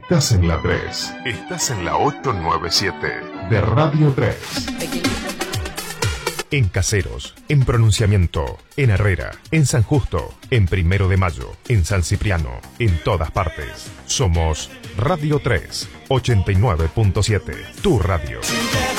Estás en la 3. Estás en la 897. De Radio 3. En Caseros, en Pronunciamiento, en Herrera, en San Justo, en 1 de Mayo, en San Cipriano, en todas partes. Somos Radio 3, 89.7, tu radio.